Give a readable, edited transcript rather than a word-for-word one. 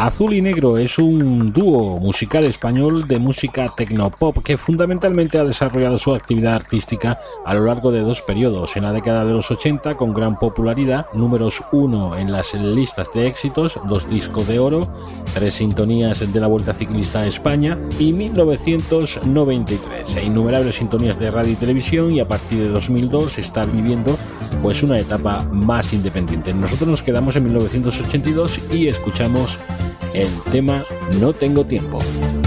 Azul y Negro es un dúo musical español de música tecnopop que fundamentalmente ha desarrollado su actividad artística a lo largo de dos periodos. En la década de los 80 con gran popularidad, números 1 en las listas de éxitos, 2 discos de oro, 3 sintonías de la Vuelta Ciclista a España y 1993 innumerables sintonías de radio y televisión, y a partir de 2002 está viviendo pues una etapa más independiente. Nosotros nos quedamos en 1982 y escuchamos el tema No tengo tiempo.